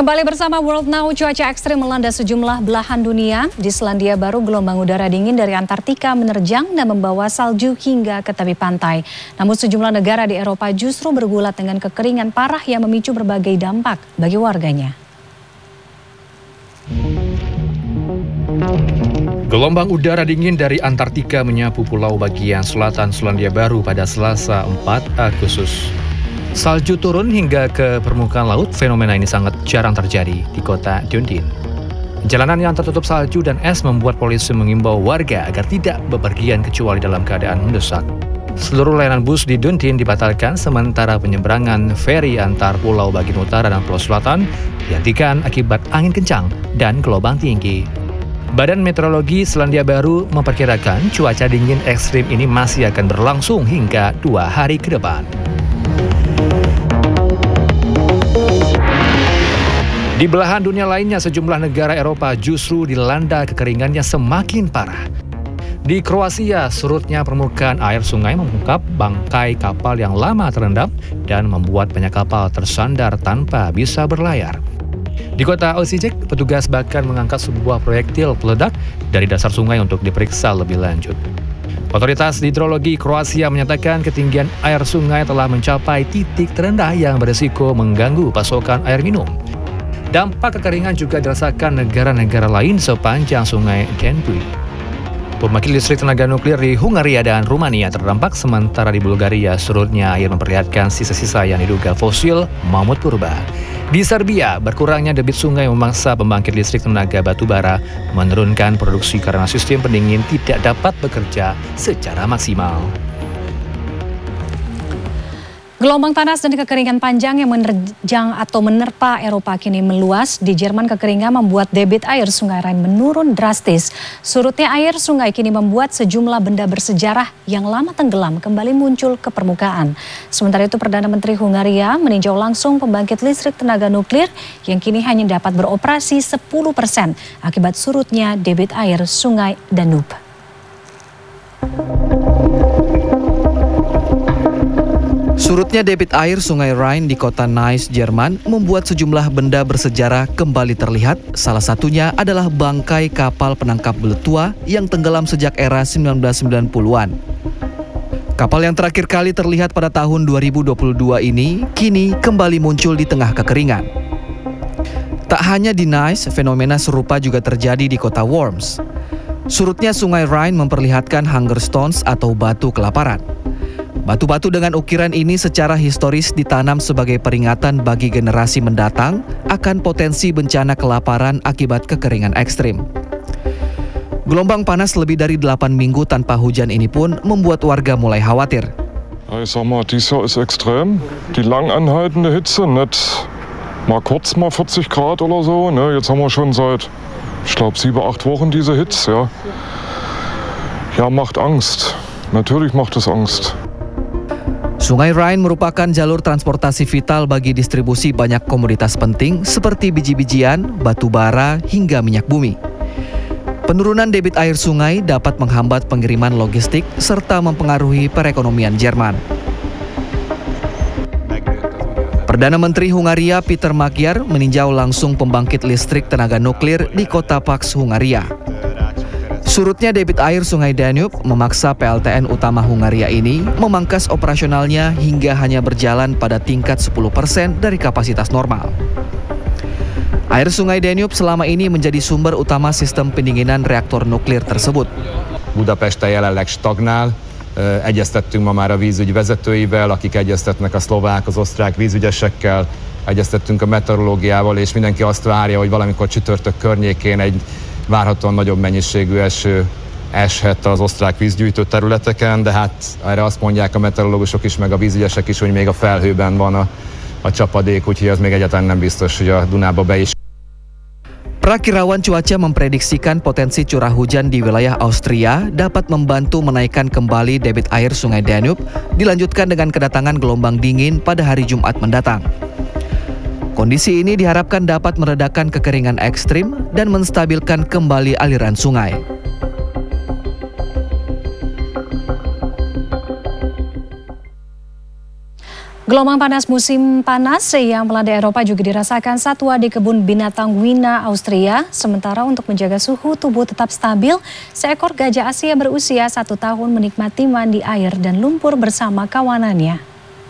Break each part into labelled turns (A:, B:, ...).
A: Kembali bersama World Now, cuaca ekstrim melanda sejumlah belahan dunia. Di Selandia Baru, gelombang udara dingin dari Antartika menerjang dan membawa salju hingga ke tepi pantai. Namun sejumlah negara di Eropa justru bergulat dengan kekeringan parah yang memicu berbagai dampak bagi warganya.
B: Gelombang udara dingin dari Antartika menyapu pulau bagian selatan Selandia Baru pada Selasa 4 Agustus. Salju turun hingga ke permukaan laut. Fenomena ini sangat jarang terjadi di kota Dunedin. Jalanan yang tertutup salju dan es membuat polisi mengimbau warga agar tidak bepergian kecuali dalam keadaan mendesak. Seluruh layanan bus di Dunedin dibatalkan, sementara penyeberangan feri antar pulau bagian utara dan pulau selatan dihentikan akibat angin kencang dan gelombang tinggi. Badan Meteorologi Selandia Baru memperkirakan cuaca dingin ekstrim ini masih akan berlangsung hingga 2 hari ke depan. Di belahan dunia lainnya, sejumlah negara Eropa justru dilanda kekeringannya semakin parah. Di Kroasia, surutnya permukaan air sungai mengungkap bangkai kapal yang lama terendam dan membuat banyak kapal tersandar tanpa bisa berlayar. Di kota Osijek, petugas bahkan mengangkat sebuah proyektil peledak dari dasar sungai untuk diperiksa lebih lanjut. Otoritas hidrologi Kroasia menyatakan ketinggian air sungai telah mencapai titik terendah yang berisiko mengganggu pasokan air minum. Dampak kekeringan juga dirasakan negara-negara lain sepanjang sungai Danube. Pembangkit listrik tenaga nuklir di Hungaria dan Rumania terdampak, sementara di Bulgaria surutnya air memperlihatkan sisa-sisa yang diduga fosil mamut purba. Di Serbia, berkurangnya debit sungai memaksa pembangkit listrik tenaga batubara menurunkan produksi karena sistem pendingin tidak dapat bekerja secara maksimal.
A: Gelombang panas dan kekeringan panjang yang menerjang atau menerpa Eropa kini meluas. Di Jerman, kekeringan membuat debit air sungai Rhine menurun drastis. Surutnya air sungai kini membuat sejumlah benda bersejarah yang lama tenggelam kembali muncul ke permukaan. Sementara itu, Perdana Menteri Hungaria meninjau langsung pembangkit listrik tenaga nuklir yang kini hanya dapat beroperasi 10% akibat surutnya debit air sungai Danube.
C: Surutnya debit air sungai Rhine di kota Neuss, Jerman membuat sejumlah benda bersejarah kembali terlihat. Salah satunya adalah bangkai kapal penangkap belut tua yang tenggelam sejak era 1990-an. Kapal yang terakhir kali terlihat pada tahun 2022 ini kini kembali muncul di tengah kekeringan. Tak hanya di Neuss, fenomena serupa juga terjadi di kota Worms. Surutnya sungai Rhine memperlihatkan hunger stones atau batu kelaparan. Batu-batu dengan ukiran ini secara historis ditanam sebagai peringatan bagi generasi mendatang akan potensi bencana kelaparan akibat kekeringan ekstrim. Gelombang panas lebih dari 8 minggu tanpa hujan ini pun membuat warga mulai khawatir.
D: Ich sag mal, dies Jahr ist extrem. Die lang anhaltende Hitze, nicht mal kurz mal 40 Grad oder so. Ne? Jetzt haben wir schon seit, ich glaube, 7-8 Wochen diese Hitze. Ja. Ja, macht Angst. Natürlich macht es Angst.
C: Sungai Rhine merupakan jalur transportasi vital bagi distribusi banyak komoditas penting seperti biji-bijian, batu bara, hingga minyak bumi. Penurunan debit air sungai dapat menghambat pengiriman logistik serta mempengaruhi perekonomian Jerman. Perdana Menteri Hungaria Peter Magyar meninjau langsung pembangkit listrik tenaga nuklir di kota Paks, Hungaria. Surutnya debit air sungai Danube memaksa PLTN utama Hungaria ini memangkas operasionalnya hingga hanya berjalan pada tingkat 10% dari kapasitas normal. Air sungai Danube selama ini menjadi sumber utama sistem pendinginan reaktor nuklir tersebut.
E: Budapesten jelenleg stagnál. Egyeztettünk ma már a vízügy vezetőivel, akik egyeztetnek a szlovák, az osztrák vízügyesekkel, egyeztettünk a meteorológiával, és mindenki azt várja, hogy valamikor csütörtök környékén egy várhatóan nagyobb mennyiségű eső eshet az osztrák vízgyűjtő területeken, de hát erre azt mondják a meteorológusok is, meg a vízügyesek is, hogy még a felhőben van a csapadék, úgyhogy az még egyáltalán nem biztos, hogy a Dunába be is.
C: Prakirawan cuaca memprediksikan potensi curah hujan di wilayah Austria dapat membantu menaikkan kembali debit air sungai Danube, dilanjutkan dengan kedatangan gelombang dingin pada hari Jumat mendatang. Kondisi ini diharapkan dapat meredakan kekeringan ekstrim dan menstabilkan kembali aliran sungai.
A: Gelombang panas musim panas yang melanda Eropa juga dirasakan satwa di kebun binatang Wina, Austria. Sementara untuk menjaga suhu tubuh tetap stabil, seekor gajah Asia berusia 1 tahun menikmati mandi air dan lumpur bersama kawanannya.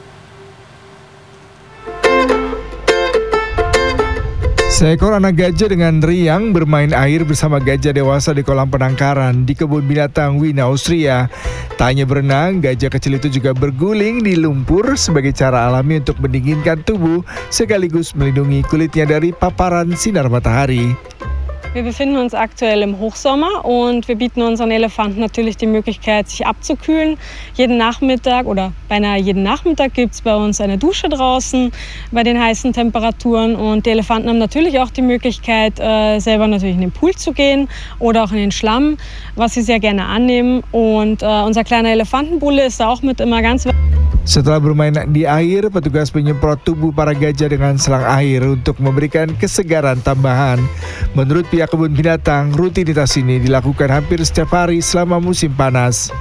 F: Seekor anak gajah dengan riang bermain air bersama gajah dewasa di kolam penangkaran di kebun binatang Wina, Austria. Tak hanya berenang, gajah kecil itu juga berguling di lumpur sebagai cara alami untuk mendinginkan tubuh sekaligus melindungi kulitnya dari paparan sinar matahari.
G: Wir befinden uns aktuell im Hochsommer und wir bieten unseren Elefanten natürlich die Möglichkeit, sich abzukühlen. Jeden Nachmittag oder beinahe jeden Nachmittag gibt es bei uns eine Dusche draußen bei den heißen Temperaturen und die Elefanten haben natürlich auch die Möglichkeit, selber natürlich in den Pool zu gehen oder auch in den Schlamm, was sie sehr gerne annehmen. Und unser kleiner Elefantenbulle ist da auch mit immer ganz...
F: Setelah bermain di air, petugas menyemprot tubuh para gajah dengan selang air untuk memberikan kesegaran tambahan. Menurut pihak kebun binatang, rutinitas ini dilakukan hampir setiap hari selama musim panas.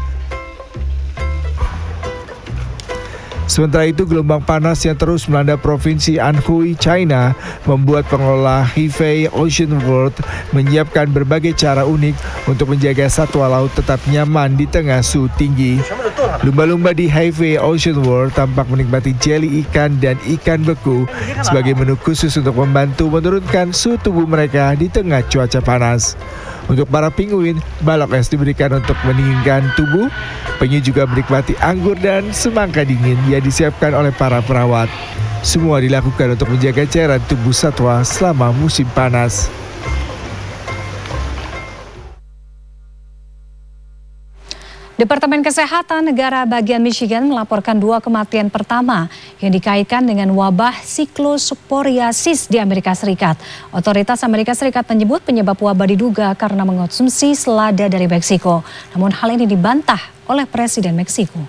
F: Sementara itu, gelombang panas yang terus melanda provinsi Anhui, China, membuat pengelola Hefei Ocean World menyiapkan berbagai cara unik untuk menjaga satwa laut tetap nyaman di tengah suhu tinggi. Lumba-lumba di Hefei Ocean World tampak menikmati jeli ikan dan ikan beku sebagai menu khusus untuk membantu menurunkan suhu tubuh mereka di tengah cuaca panas. Untuk para penguin, balok es diberikan untuk mendinginkan tubuh. Penyu juga menikmati anggur dan semangka dingin yang disiapkan oleh para perawat. Semua dilakukan untuk menjaga cairan tubuh satwa selama musim panas.
A: Departemen Kesehatan Negara bagian Michigan melaporkan 2 kematian pertama yang dikaitkan dengan wabah siklosporiasis di Amerika Serikat. Otoritas Amerika Serikat menyebut penyebab wabah diduga karena mengonsumsi selada dari Meksiko. Namun hal ini dibantah oleh Presiden Meksiko.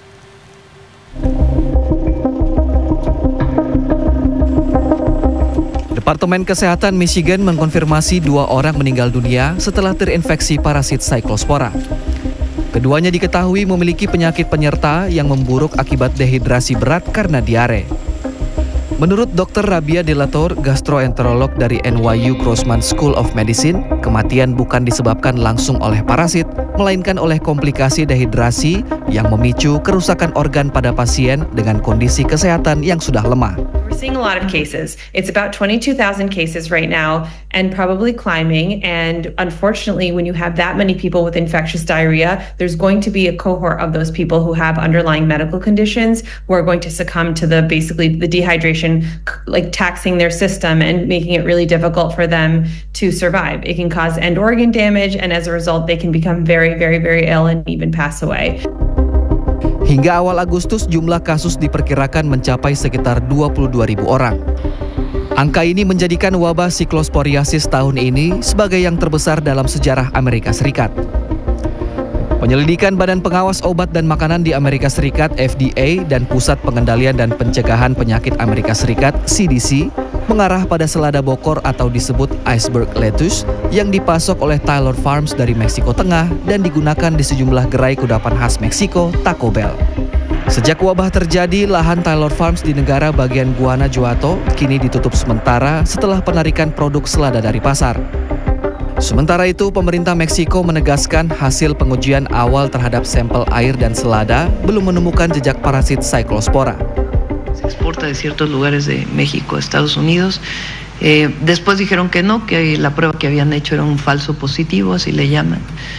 C: Departemen Kesehatan Michigan mengkonfirmasi 2 orang meninggal dunia setelah terinfeksi parasit Cyclospora. Keduanya diketahui memiliki penyakit penyerta yang memburuk akibat dehidrasi berat karena diare. Menurut Dr. Rabia Delator, gastroenterolog dari NYU Grossman School of Medicine, kematian bukan disebabkan langsung oleh parasit, melainkan oleh komplikasi dehidrasi yang memicu kerusakan organ pada pasien dengan kondisi kesehatan yang sudah lemah.
H: We're seeing a lot of cases. It's about 22,000 cases right now and probably climbing. And unfortunately, when you have that many people with infectious diarrhea, there's going to be a cohort of those people who have underlying medical conditions who are going to succumb to the dehydration, like taxing their system and making it really difficult for them to survive. It can cause end organ damage, and as a result, they can become very, very, very ill and even pass away.
C: Hingga awal Agustus, jumlah kasus diperkirakan mencapai sekitar 22.000 orang. Angka ini menjadikan wabah siklosporiasis tahun ini sebagai yang terbesar dalam sejarah Amerika Serikat. Penyelidikan Badan Pengawas Obat dan Makanan di Amerika Serikat (FDA) dan Pusat Pengendalian dan Pencegahan Penyakit Amerika Serikat (CDC) mengarah pada selada bokor atau disebut iceberg lettuce yang dipasok oleh Taylor Farms dari Meksiko Tengah dan digunakan di sejumlah gerai kudapan khas Meksiko, Taco Bell. Sejak wabah terjadi, lahan Taylor Farms di negara bagian Guanajuato kini ditutup sementara setelah penarikan produk selada dari pasar. Sementara itu, pemerintah Meksiko menegaskan hasil pengujian awal terhadap sampel air dan selada belum menemukan jejak parasit Cyclospora.
I: Se exporta de ciertos lugares de México a Estados Unidos. Después dijeron que no, que la prueba que habían hecho era un falso positivo, así le llaman.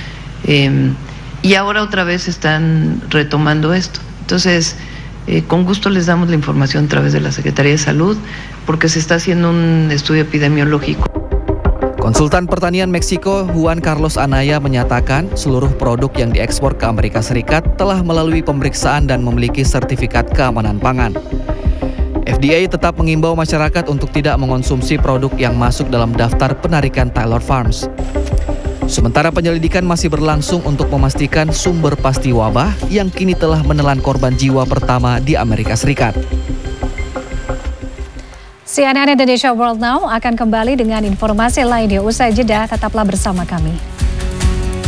I: Y ahora otra vez están retomando esto. Entonces, con gusto les damos la información a través de la Secretaría de Salud, porque se está haciendo un estudio epidemiológico.
C: Konsultan Pertanian Meksiko, Juan Carlos Anaya, menyatakan seluruh produk yang diekspor ke Amerika Serikat telah melalui pemeriksaan dan memiliki sertifikat keamanan pangan. FDA tetap mengimbau masyarakat untuk tidak mengonsumsi produk yang masuk dalam daftar penarikan Taylor Farms. Sementara penyelidikan masih berlangsung untuk memastikan sumber pasti wabah yang kini telah menelan korban jiwa pertama di Amerika Serikat.
A: CNN Indonesia World Now akan kembali dengan informasi lainnya usai jeda, tetaplah bersama kami.